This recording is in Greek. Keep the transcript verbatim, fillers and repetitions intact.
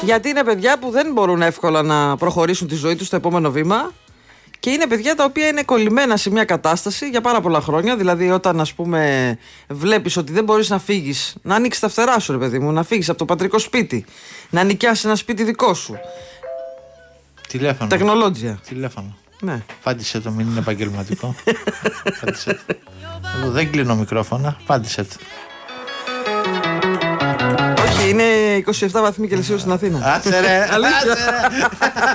Γιατί είναι παιδιά που δεν μπορούν εύκολα να προχωρήσουν τη ζωή τους στο επόμενο βήμα. Και είναι παιδιά τα οποία είναι κολλημένα σε μια κατάσταση για πάρα πολλά χρόνια. Δηλαδή, όταν ας πούμε βλέπεις ότι δεν μπορείς να φύγεις, να ανοίξεις τα φτερά σου, ρε παιδί μου, να φύγεις από το πατρικό σπίτι, να νοικιάσεις ένα σπίτι δικό σου. Τηλέφωνο. Τεχνολόγια. Τηλέφωνο. Ναι. Πάντησε το, μην είναι επαγγελματικό. Πάντησε το. Εγώ δεν κλείνω μικρόφωνα. Πάντησε το. Όχι, είναι είκοσι επτά βαθμοί Κελσίου στην Αθήνα. Άτσε ρε.